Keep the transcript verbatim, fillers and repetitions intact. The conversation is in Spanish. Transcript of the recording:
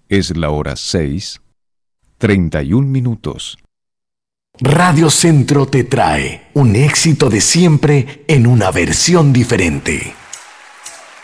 Es la hora seis, treinta y un minutos. Radio Centro te trae un éxito de siempre en una versión diferente.